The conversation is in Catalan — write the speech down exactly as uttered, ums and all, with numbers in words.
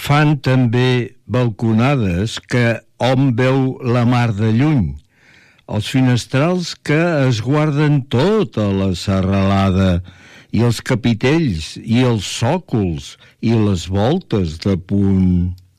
Fan també balconades que hom veu la mar de lluny, els finestrals que es guarden tota la serralada, i els capitells, i els sòcols, i les voltes de punt.